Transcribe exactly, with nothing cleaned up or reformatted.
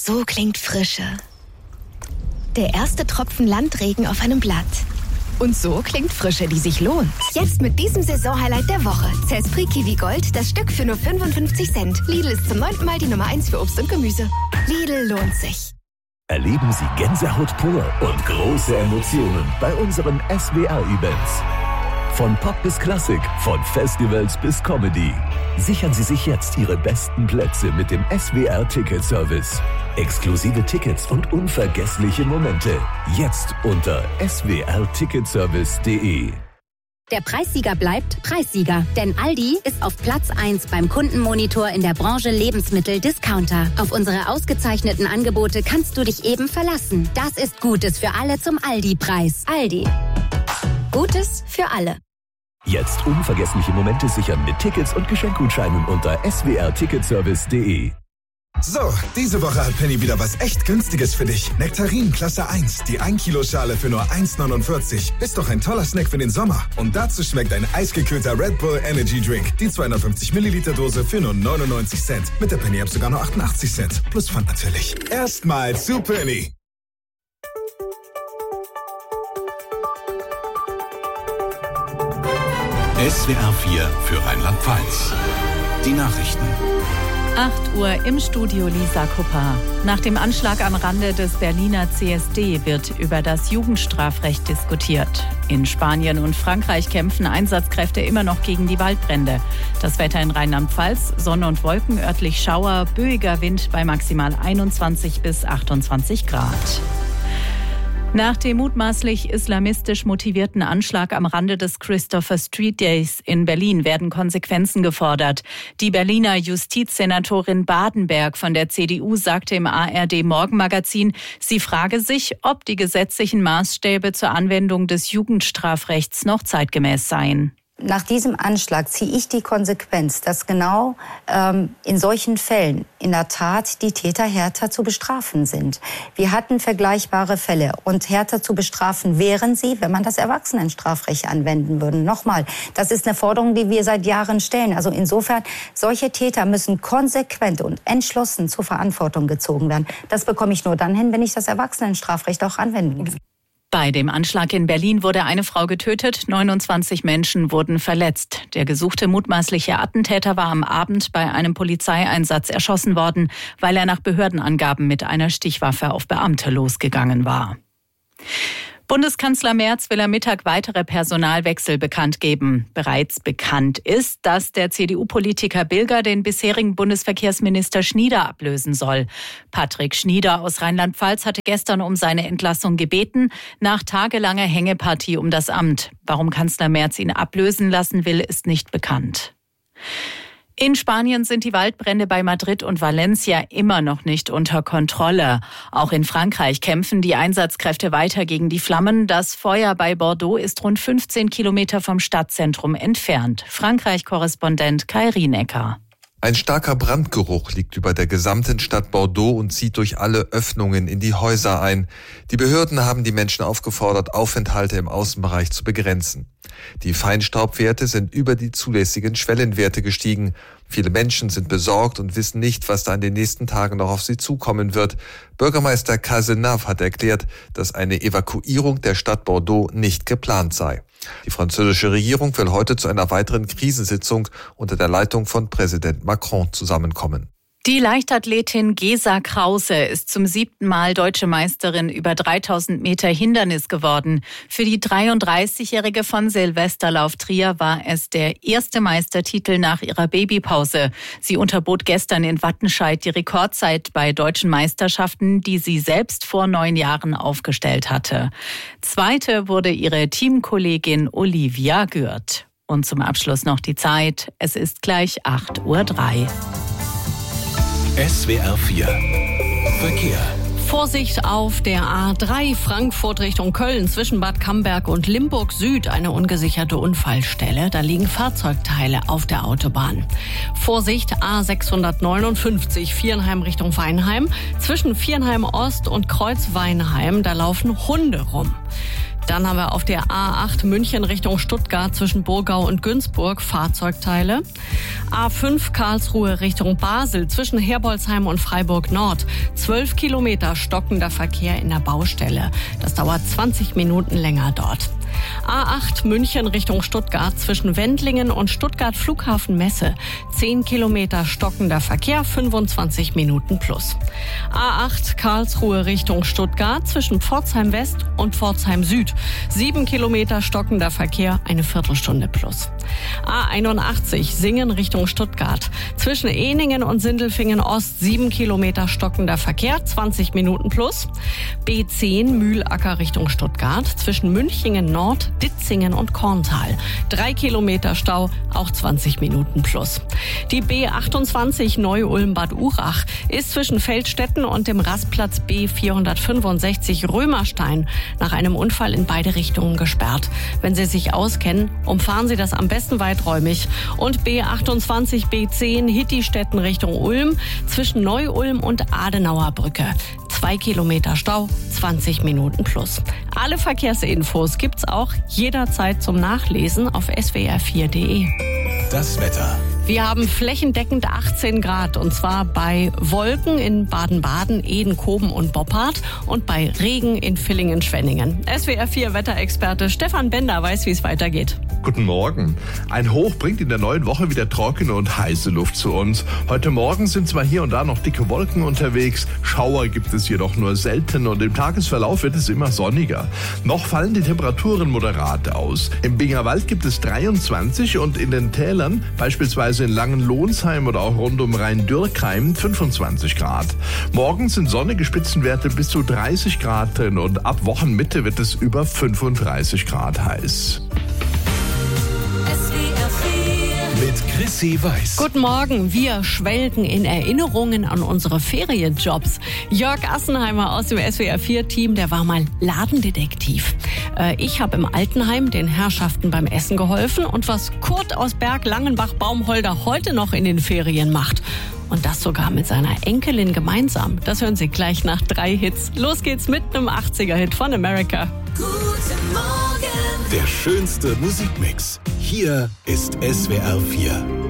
So klingt Frische. Der erste Tropfen Landregen auf einem Blatt. Und so klingt Frische, die sich lohnt. Jetzt mit diesem Saisonhighlight der Woche. Zespri Kiwi Gold, das Stück für nur fünfundfünfzig Cent. Lidl ist zum neunten Mal die Nummer eins für Obst und Gemüse. Lidl lohnt sich. Erleben Sie Gänsehaut pur und große Emotionen bei unseren S W R-Events. Von Pop bis Klassik, von Festivals bis Comedy. Sichern Sie sich jetzt Ihre besten Plätze mit dem S W R-Ticket-Service. Exklusive Tickets und unvergessliche Momente. Jetzt unter s w r ticketservice punkt d e. Der Preissieger bleibt Preissieger, denn Aldi ist auf Platz eins beim Kundenmonitor in der Branche Lebensmittel-Discounter. Auf unsere ausgezeichneten Angebote kannst du dich eben verlassen. Das ist Gutes für alle zum Aldi-Preis. Aldi. Gutes für alle. Jetzt unvergessliche Momente sichern mit Tickets und Geschenkgutscheinen unter s w r ticketservice punkt d e. So, diese Woche hat Penny wieder was echt Günstiges für dich. Nektarin Klasse eins, die ein Kilo Schale für nur eins neunundvierzig. Ist doch ein toller Snack für den Sommer. Und dazu schmeckt ein eisgekühlter Red Bull Energy Drink. Die zweihundertfünfzig Milliliter Dose für nur neunundneunzig Cent. Mit der Penny-App sogar nur achtundachtzig Cent. Plus Pfand natürlich. Erstmal zu Penny. S W R vier für Rheinland-Pfalz. Die Nachrichten. acht Uhr im Studio Lisa Kupper. Nach dem Anschlag am Rande des Berliner C S D wird über das Jugendstrafrecht diskutiert. In Spanien und Frankreich kämpfen Einsatzkräfte immer noch gegen die Waldbrände. Das Wetter in Rheinland-Pfalz, Sonne und Wolken, örtlich Schauer, böiger Wind bei maximal einundzwanzig bis achtundzwanzig Grad. Nach dem mutmaßlich islamistisch motivierten Anschlag am Rande des Christopher Street Days in Berlin werden Konsequenzen gefordert. Die Berliner Justizsenatorin Badenberg von der C D U sagte im A R D-Morgenmagazin, sie frage sich, ob die gesetzlichen Maßstäbe zur Anwendung des Jugendstrafrechts noch zeitgemäß seien. Nach diesem Anschlag ziehe ich die Konsequenz, dass genau ähm, in solchen Fällen in der Tat die Täter härter zu bestrafen sind. Wir hatten vergleichbare Fälle und härter zu bestrafen wären sie, wenn man das Erwachsenenstrafrecht anwenden würde. Nochmal, das ist eine Forderung, die wir seit Jahren stellen. Also insofern, solche Täter müssen konsequent und entschlossen zur Verantwortung gezogen werden. Das bekomme ich nur dann hin, wenn ich das Erwachsenenstrafrecht auch anwenden kann. Bei dem Anschlag in Berlin wurde eine Frau getötet, neunundzwanzig Menschen wurden verletzt. Der gesuchte mutmaßliche Attentäter war am Abend bei einem Polizeieinsatz erschossen worden, weil er nach Behördenangaben mit einer Stichwaffe auf Beamte losgegangen war. Bundeskanzler Merz will am Mittag weitere Personalwechsel bekannt geben. Bereits bekannt ist, dass der C D U-Politiker Bilger den bisherigen Bundesverkehrsminister Schnieder ablösen soll. Patrick Schnieder aus Rheinland-Pfalz hatte gestern um seine Entlassung gebeten, nach tagelanger Hängepartie um das Amt. Warum Kanzler Merz ihn ablösen lassen will, ist nicht bekannt. In Spanien sind die Waldbrände bei Madrid und Valencia immer noch nicht unter Kontrolle. Auch in Frankreich kämpfen die Einsatzkräfte weiter gegen die Flammen. Das Feuer bei Bordeaux ist rund fünfzehn Kilometer vom Stadtzentrum entfernt. Frankreich-Korrespondent Kai Rienecker. Ein starker Brandgeruch liegt über der gesamten Stadt Bordeaux und zieht durch alle Öffnungen in die Häuser ein. Die Behörden haben die Menschen aufgefordert, Aufenthalte im Außenbereich zu begrenzen. Die Feinstaubwerte sind über die zulässigen Schwellenwerte gestiegen. Viele Menschen sind besorgt und wissen nicht, was da in den nächsten Tagen noch auf sie zukommen wird. Bürgermeister Cazenave hat erklärt, dass eine Evakuierung der Stadt Bordeaux nicht geplant sei. Die französische Regierung will heute zu einer weiteren Krisensitzung unter der Leitung von Präsident Macron zusammenkommen. Die Leichtathletin Gesa Krause ist zum siebten Mal deutsche Meisterin über dreitausend Meter Hindernis geworden. Für die dreiunddreißigjährige von Silvesterlauf Trier war es der erste Meistertitel nach ihrer Babypause. Sie unterbot gestern in Wattenscheid die Rekordzeit bei deutschen Meisterschaften, die sie selbst vor neun Jahren aufgestellt hatte. Zweite wurde ihre Teamkollegin Olivia Gürt. Und zum Abschluss noch die Zeit. Es ist gleich acht Uhr drei. S W R vier Verkehr. Vorsicht auf der A drei Frankfurt Richtung Köln zwischen Bad Camberg und Limburg Süd, eine ungesicherte Unfallstelle. Da liegen Fahrzeugteile auf der Autobahn. Vorsicht A sechshundertneunundfünfzig Viernheim Richtung Weinheim zwischen Viernheim Ost und Kreuz Weinheim. Da laufen Hunde rum. Dann haben wir auf der A acht München Richtung Stuttgart zwischen Burgau und Günzburg Fahrzeugteile. A fünf Karlsruhe Richtung Basel zwischen Herbolzheim und Freiburg Nord. zwölf Kilometer stockender Verkehr in der Baustelle. Das dauert zwanzig Minuten länger dort. A acht München Richtung Stuttgart zwischen Wendlingen und Stuttgart Flughafen Messe. zehn Kilometer stockender Verkehr, fünfundzwanzig Minuten plus. A acht Karlsruhe Richtung Stuttgart zwischen Pforzheim West und Pforzheim Süd. sieben Kilometer stockender Verkehr, eine Viertelstunde plus. A einundachtzig Singen Richtung Stuttgart. Zwischen Ehningen und Sindelfingen Ost sieben Kilometer stockender Verkehr, zwanzig Minuten plus. B zehn Mühlacker Richtung Stuttgart. Zwischen Münchingen Nord, Ditzingen und Korntal. drei Kilometer Stau, auch zwanzig Minuten plus. Die B achtundzwanzig Neu-Ulm-Bad Urach ist zwischen Feldstetten und dem Rastplatz B vierhundertfünfundsechzig Römerstein nach einem Unfall in beide Richtungen gesperrt. Wenn Sie sich auskennen, umfahren Sie das am besten weiträumig. Und B achtundzwanzig B zehn Hittistetten Richtung Ulm zwischen Neu-Ulm und Adenauer Brücke. Zwei Kilometer Stau, zwanzig Minuten plus. Alle Verkehrsinfos gibt's auch jederzeit zum Nachlesen auf s w r vier punkt d e. Das Wetter. Wir haben flächendeckend achtzehn Grad und zwar bei Wolken in Baden-Baden, Eden, Koben und Boppard und bei Regen in Villingen-Schwenningen. S W R vier Wetterexperte Stefan Bender weiß, wie es weitergeht. Guten Morgen. Ein Hoch bringt in der neuen Woche wieder trockene und heiße Luft zu uns. Heute Morgen sind zwar hier und da noch dicke Wolken unterwegs, Schauer gibt es jedoch nur selten und im Tagesverlauf wird es immer sonniger. Noch fallen die Temperaturen moderat aus. Im Bingerwald gibt es dreiundzwanzig und in den Tälern, beispielsweise in Langenlohnsheim oder auch rund um Rhein-Dürkheim, fünfundzwanzig Grad. Morgen sind sonnige Spitzenwerte bis zu dreißig Grad drin und ab Wochenmitte wird es über fünfunddreißig Grad heiß. Mit Chrissy Weiß. Guten Morgen, wir schwelgen in Erinnerungen an unsere Ferienjobs. Jörg Assenheimer aus dem S W R vier Team, der war mal Ladendetektiv. Äh, ich habe im Altenheim den Herrschaften beim Essen geholfen und was Kurt aus Berg-Langenbach-Baumholder heute noch in den Ferien macht. Und das sogar mit seiner Enkelin gemeinsam. Das hören Sie gleich nach drei Hits. Los geht's mit einem achtziger-Hit von America. Guten Morgen. Der schönste Musikmix. Hier ist S W R vier.